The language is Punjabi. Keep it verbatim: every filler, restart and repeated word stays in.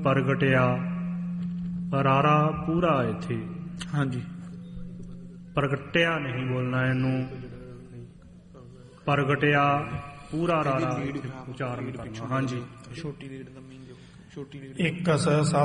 ਪ੍ਰਗਟਿਆ। ਰਾਰਾ ਪੂਰਾ ਇੱਥੇ ਹਾਂਜੀ, ਪ੍ਰਗਟਿਆ ਨਹੀਂ ਬੋਲਣਾ, ਇਹਨੂੰ ਪ੍ਰਗਟਿਆ ਪੂਰਾ ਰਾਰਾ ਉਚਾਰਨ ਕਰਨਾ। ਹਾਂਜੀ, ਇੱਕ ਸ